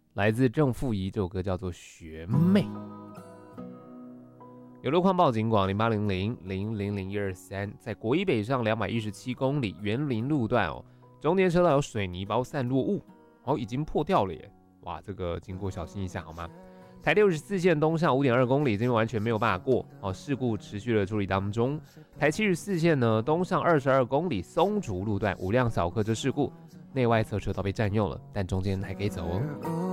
来自郑富仪，这首歌叫做《学妹》。有路况报警广0800000123，在国一北上217公里园林路段中间车道有水泥包散落物，已经破掉了耶！哇，这个经过小心一下好吗？台64线东上5.2公里，这边完全没有办法过事故持续的处理当中。台74线呢，东上22公里松竹路段5辆小客车事故，内外侧车都被占用了，但中间还可以走哦。